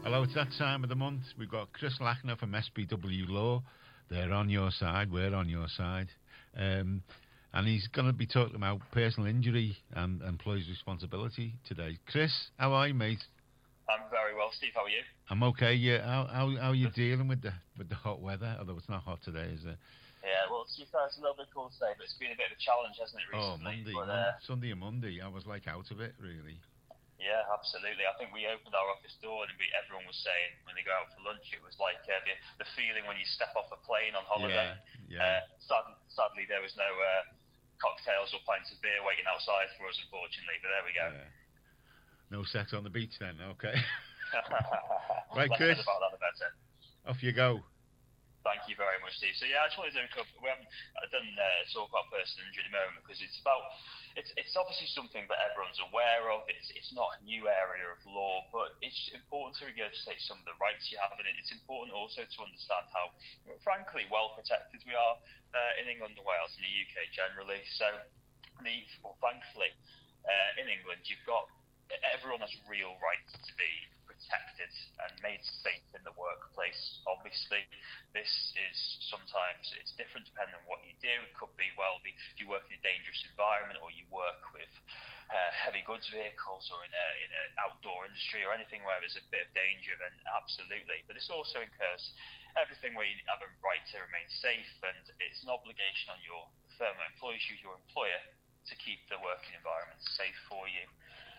Hello, it's that time of the month. We've got Chris Lackner from SPW Law. They're on your side. We're on your side. And he's going to be talking about personal injury and employees' responsibility today. Chris, how are you, mate? I'm very well, Steve. How are you? I'm okay. Yeah. How are you dealing with the hot weather? Although it's not hot today, is it? Yeah. Well, to be fair, it's a little bit cool today, but it's been a bit of a challenge, hasn't it, recently? Oh, Sunday and Monday, I was like out of it, really. Yeah, absolutely. I think we opened our office door and everyone was saying when they go out for lunch, it was like the feeling when you step off a plane on holiday. Yeah. Sadly, there was no cocktails or pints of beer waiting outside for us, unfortunately. But there we go. Yeah. No sex on the beach then, okay. Right, Chris. About that, the better. Off you go. Thank you very much, Steve. So yeah, I just wanted to cover. We haven't done talk about personal injury at the moment because it's obviously something that everyone's aware of. It's not a new area of law, but it's important to regurgitate some of the rights you have in it. It's important also to understand how, frankly, well protected we are in England and Wales and the UK generally. So, thankfully, in England, everyone has real rights to be protected and made safe in the workplace. Obviously, this is sometimes it's different depending on what you do. It could be if you work in a dangerous environment or you work with heavy goods vehicles or in an outdoor industry or anything where there's a bit of danger, then absolutely. But this also incurs everything where you have a right to remain safe, and it's an obligation on your firm that employs you, your employer, to keep the working environment safe for you.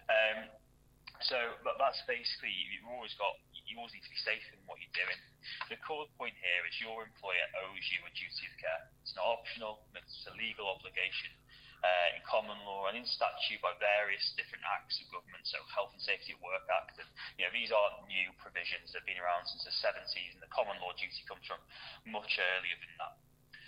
So that's basically, you always need to be safe in what you're doing. The core point here is your employer owes you a duty of care. It's not optional, it's a legal obligation in common law and in statute by various different acts of government, so Health and Safety at Work Act. And, these aren't new provisions, they've been around since the 70s, and the common law duty comes from much earlier than that.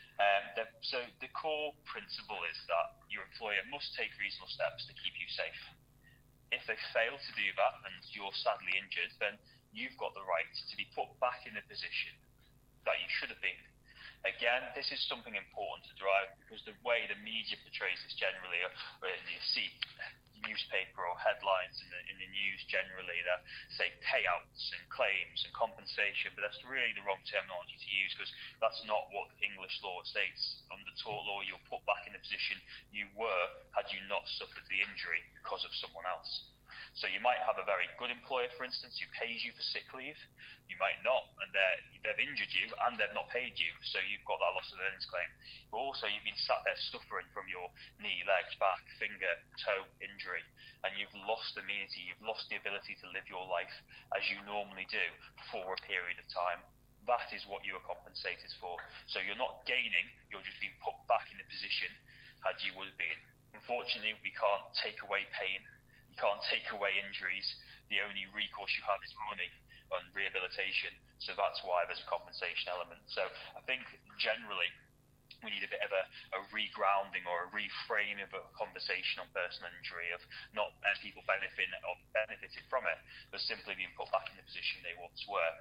So the core principle is that your employer must take reasonable steps to keep you safe. If they fail to do that and you're sadly injured, then you've got the right to be put back in the position that you should have been. Again, this is something important to drive because the way the media portrays this generally, or you see newspaper or headlines in the news generally that say payouts and claims and compensation, but that's really the wrong terminology to use because that's not what English law states. Under tort law, you're put back in the position you were had you not suffered the injury because of someone else. So you might have a very good employer, for instance, who pays you for sick leave. You might not, and they've injured you and they've not paid you, so you've got that loss of earnings claim. But also you've been sat there suffering from your knee, legs, back, finger, toe injury, and you've lost immunity, you've lost the ability to live your life as you normally do for a period of time. That is what you are compensated for. So you're not gaining, you're just being put back in the position had you would have been. Unfortunately, we can't take away pain. Can't take away injuries. The only recourse you have is money and rehabilitation. So that's why there's a compensation element. So I think generally we need a bit of a regrounding or a reframing of a conversation on personal injury of not people benefited from it, but simply being put back in the position they once were.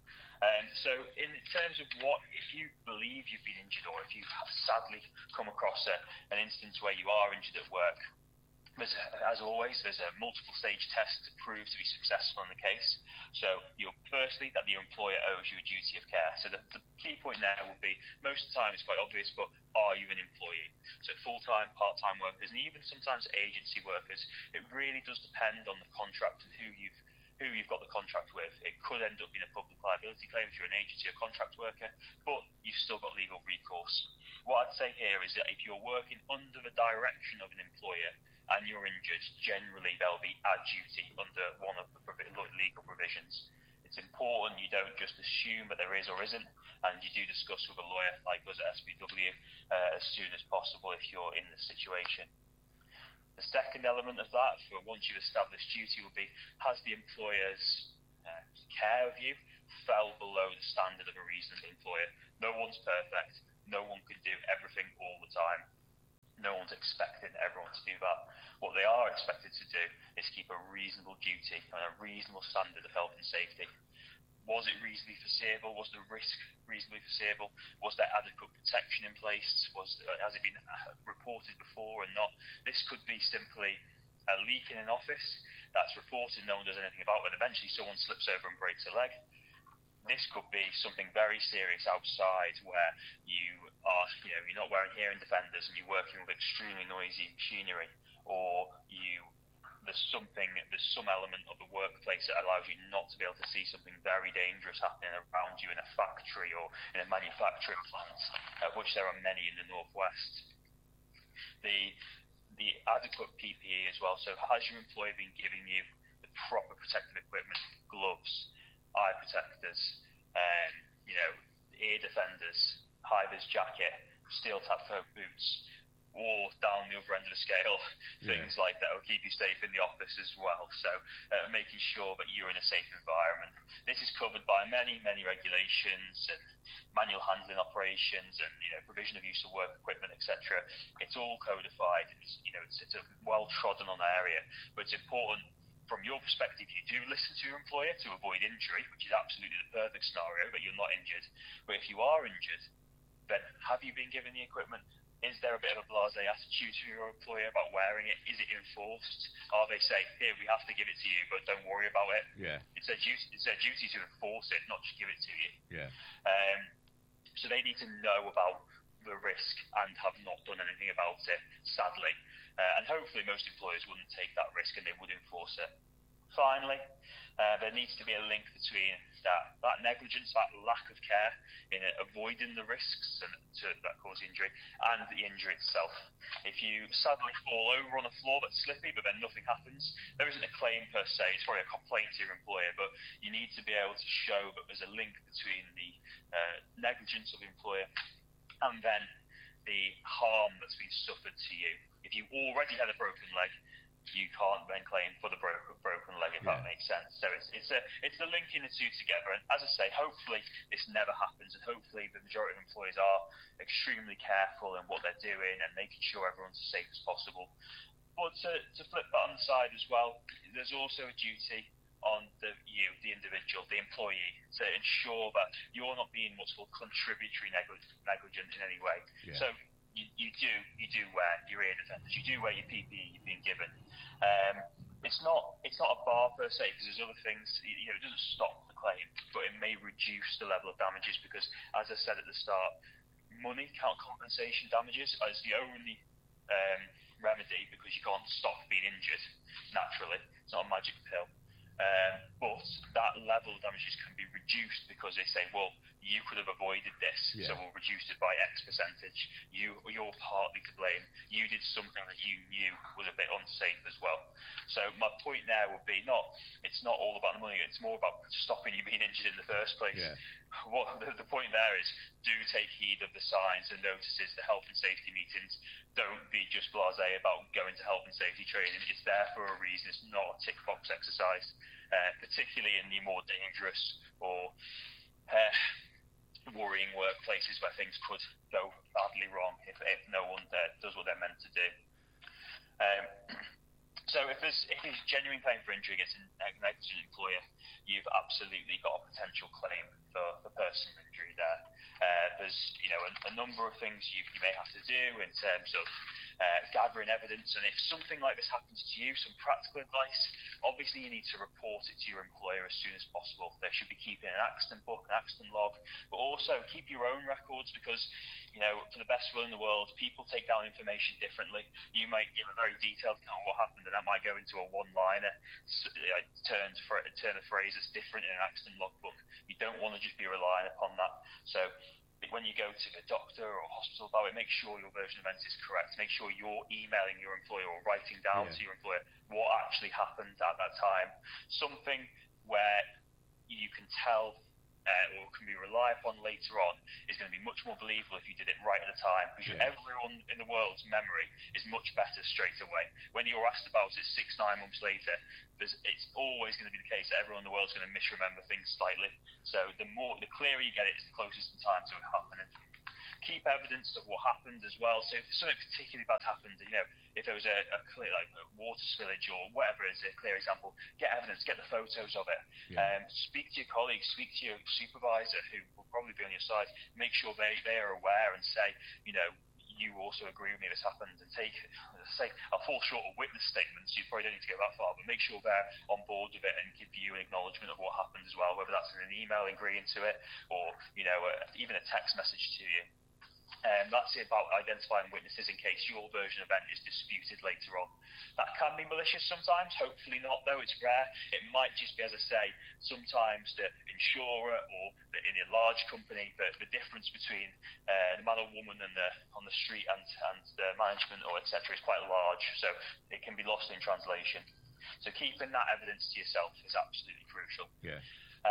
So in terms of if you believe you've been injured or if you've sadly come across an instance where you are injured at work, as always, there's a multiple stage test to prove to be successful in the case. So firstly, that the employer owes you a duty of care. So the key point there will be, most of the time it's quite obvious, but are you an employee? So full-time, part-time workers, and even sometimes agency workers, it really does depend on the contract and who you've got the contract with. It could end up being a public liability claim if you're an agency or contract worker, but you've still got legal recourse. What I'd say here is that if you're working under the direction of an employer and you're injured, generally there'll be a duty under one of the legal provisions. It's important you don't just assume that there is or isn't, and you do discuss with a lawyer like us at SPW as soon as possible if you're in this situation. The second element of that, for once you've established duty, will be, has the employer's care of you fell below the standard of a reasonable employer? No one's perfect. No one can do everything all the time. No one's expecting everyone to do that. What they are expected to do is keep a reasonable duty and a reasonable standard of health and safety. Was it reasonably foreseeable? Was the risk reasonably foreseeable? Was there adequate protection in place? Has it been reported before or not? This could be simply a leak in an office. that's reported, no one does anything about it, and eventually someone slips over and breaks a leg. This could be something very serious outside where you're not wearing hearing defenders and you're working with extremely noisy machinery, or there's some element of the workplace that allows you not to be able to see something very dangerous happening around you in a factory or in a manufacturing plant, of which there are many in the Northwest. The adequate PPE as well. So has your employer been giving you the proper protective equipment, gloves, eye protectors, ear defenders, high-vis jacket, steel-tap toe boots, or down the other end of the scale, things like that will keep you safe in the office as well. So making sure that you're in a safe environment. This is covered by many, many regulations and manual handling operations and provision of use of work equipment, etc. It's all codified. It's a well-trodden on area, but it's important. From your perspective, you do listen to your employer to avoid injury, which is absolutely the perfect scenario, that you're not injured. But if you are injured, then have you been given the equipment? Is there a bit of a blasé attitude to your employer about wearing it? Is it enforced? Are they saying, here, we have to give it to you, but don't worry about it? Yeah. It's their duty to enforce it, not just give it to you. Yeah. So they need to know about the risk and have not done anything about it, sadly. And hopefully most employers wouldn't take that risk and they would enforce it. Finally, there needs to be a link between that negligence, that lack of care in avoiding the risks that cause injury, and the injury itself. If you suddenly fall over on a floor that's slippy, but then nothing happens, there isn't a claim per se. It's probably a complaint to your employer, but you need to be able to show that there's a link between the negligence of the employer and then the harm that's been suffered to you. If you already had a broken leg, you can't then claim for the broken leg, if that makes sense. So it's the linking the two together. And as I say, hopefully this never happens, and hopefully the majority of employees are extremely careful in what they're doing and making sure everyone's as safe as possible. But to flip that on the side as well, there's also a duty on the individual, the employee, to ensure that you're not being what's called contributory negligent in any way. Yeah. So you do wear your ear defenders, you do wear your PPE you've been given. It's not a bar per se, because there's other things. It doesn't stop the claim, but it may reduce the level of damages, because, as I said at the start, money compensation damages is the only remedy, because you can't stop being injured naturally. It's not a magic pill. But that level of damages can be reduced, because they say, well, you could have avoided this, so we'll reduce it by X percentage. You're partly to blame. You did something that you knew was a bit unsafe as well. So my point there would be it's not all about the money. It's more about stopping you being injured in the first place. Yeah. What the point there is, do take heed of the signs and notices, the health and safety meetings. Don't be just blasé about going to health and safety training. It's there for a reason. It's not a tick box exercise, particularly in the more dangerous or worrying workplaces where things could go badly wrong if no one does what they're meant to do. So if there's genuine claim for injury against a negligent employer, you've absolutely got a potential claim for personal injury there. There's a number of things you may have to do in terms of gathering evidence, and if something like this happens to you, some practical advice: obviously you need to report it to your employer as soon as possible. They should be keeping an accident book, an accident log, but also keep your own records, because for the best will in the world, people take down information differently. You might give a very detailed account of what happened, and that might go into a one-liner, turn a phrase that's different in an accident logbook. You don't want to just be relying upon that. So when you go to the doctor or hospital about it, make sure your version of events is correct. Make sure you're emailing your employer or writing down to your employer what actually happened at that time. Something where you can tell or can be relied upon later on is going to be much more believable if you did it right at the time, because everyone in the world's memory is much better straight away. When you're asked about it 6-9 months later, it's always going to be the case that everyone in the world's going to misremember things slightly. So the clearer you get it, it's the closest in time to it happening. Keep evidence of what happened as well. So if something particularly bad happened, if there was a clear, like a water spillage or whatever is a clear example, get evidence, get the photos of it. Speak to your colleagues, speak to your supervisor, who will probably be on your side. Make sure they are aware and say, you also agree with me this happened, and I'll fall short of witness statements. You probably don't need to go that far, but make sure they're on board with it and give you an acknowledgement of what happened as well, whether that's in an email agreeing to it or even a text message to you. That's about identifying witnesses in case your version of event is disputed later on. That can be malicious sometimes, hopefully not though, it's rare. It might just be, as I say, sometimes the insurer or in a large company, the difference between the man or woman on the street and the management or etc. is quite large, so it can be lost in translation. So keeping that evidence to yourself is absolutely crucial. Yeah.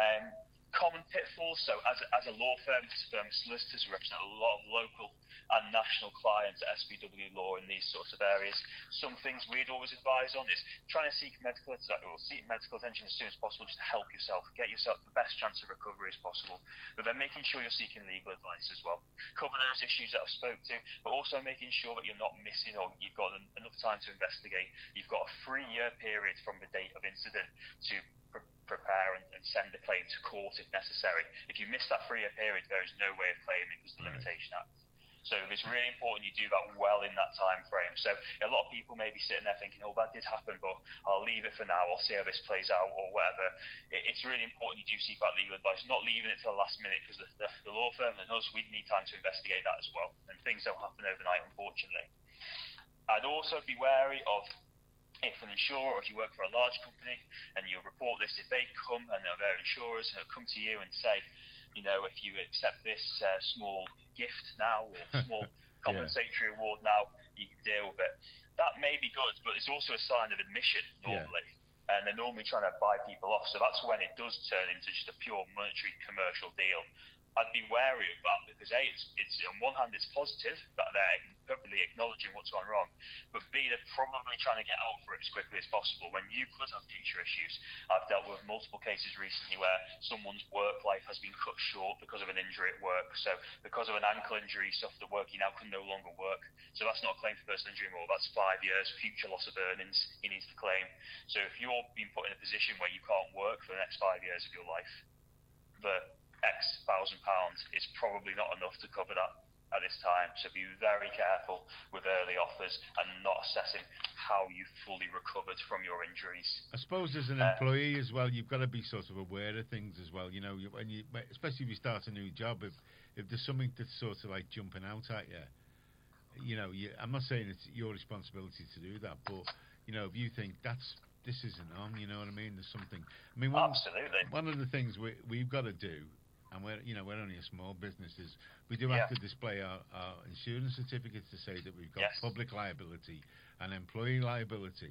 Common pitfalls. So as a law firm, solicitors represent a lot of local and national clients at SPW Law in these sorts of areas. Some things we'd always advise on is trying to seek medical attention as soon as possible, just to help yourself, get yourself the best chance of recovery as possible. But then making sure you're seeking legal advice as well. Cover those issues that I've spoke to, but also making sure that you're not missing or you've got enough time to investigate. You've got a 3-year period from the date of incident to prepare and send the claim to court if necessary. If you miss that 3-year period, there is no way of claiming because of the Limitation Act. So it's really important you do that well in that time frame. So a lot of people may be sitting there thinking, oh, that did happen, but I'll leave it for now. I'll see how this plays out or whatever. It's really important you do seek out legal advice, not leaving it to the last minute, because the law firm and us, we need time to investigate that as well. And things don't happen overnight, unfortunately. I'd also be wary of, if an insurer or if you work for a large company and you report this, if they come and they're insurers and come to you and say, if you accept this small gift now or small compensatory award now, you can deal with it. That may be good, but it's also a sign of admission normally. Yeah. And they're normally trying to buy people off. So that's when it does turn into just a pure monetary commercial deal. I'd be wary of that because A, it's on one hand it's positive that they're perfectly acknowledging what's gone wrong, but B, they're probably trying to get out for it as quickly as possible when you could have future issues. I've dealt with multiple cases recently where someone's work life has been cut short because of an injury at work. So because of an ankle injury, he suffered at work, he now can no longer work. So that's not a claim for personal injury anymore. That's 5 years future loss of earnings he needs to claim. So if you're being put in a position where you can't work for the next 5 years of your life, the X £1,000 is probably not enough to cover that at this time. So be very careful with early offers and not assessing how you fully recovered from your injuries. I suppose as an employee as well, you've got to be sort of aware of things as well. Especially if you start a new job, if there's something that's sort of like jumping out at you, I'm not saying it's your responsibility to do that, but if you think this isn't on, you know what I mean? There's something. I mean, absolutely. One of the things we've got to do, and we're only a small business, is we do have to display our insurance certificates to say that we've got public liability and employee liability.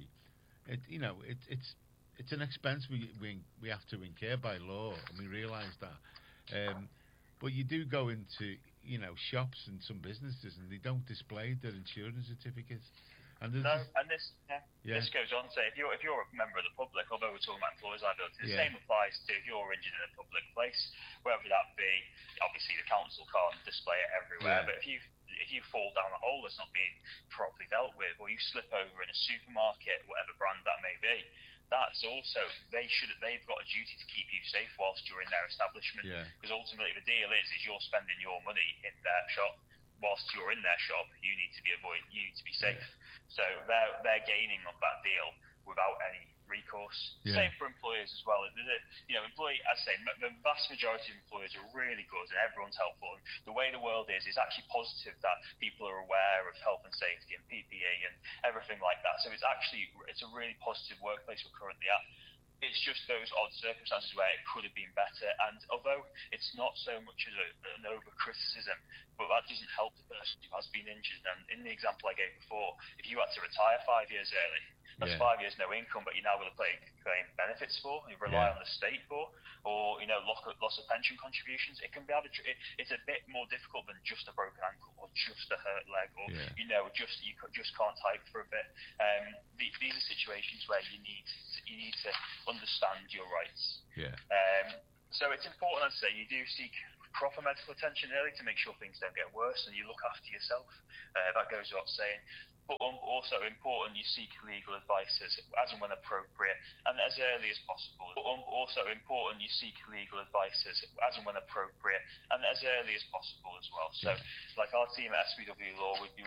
It's an expense we have to incur by law, and we realise that. But you do go into shops and some businesses, and they don't display their insurance certificates. And this goes on to say, if you're a member of the public, although we're talking about employees' liability, the same applies to if you're injured in a public place, whether that be, obviously the council can't display it everywhere, but if you fall down a hole that's not being properly dealt with, or you slip over in a supermarket, whatever brand that may be, that's also, they've got a duty to keep you safe whilst you're in their establishment, because ultimately the deal is you're spending your money in their shop. Whilst you're in their shop, you need to be safe. So they're gaining on that deal without any recourse. Same for employers as well. Employee, as I say, the vast majority of employers are really good and everyone's helpful. And the way the world is actually positive that people are aware of health and safety and PPE and everything like that. So it's a really positive workplace we're currently at. It's just those odd circumstances where it could have been better, and although it's not so much as an over-criticism, but that doesn't help the person who has been injured. And in the example I gave before, if you had to retire 5 years early, that's 5 years no income, but you're now going to claim benefits for, you rely on the state for, or loss of pension contributions. It can be it's a bit more difficult than just a broken ankle or just a hurt leg, or you just can't type for a bit. These are situations where you need to understand your rights. So it's important, I'd say, you do seek proper medical attention early to make sure things don't get worse, and you look after yourself. That goes without saying. But also important, you seek legal advice as and when appropriate, and as early as possible. But also important, you seek legal advice as and when appropriate, and as early as possible as well. So, like our team at SPW Law, we'd be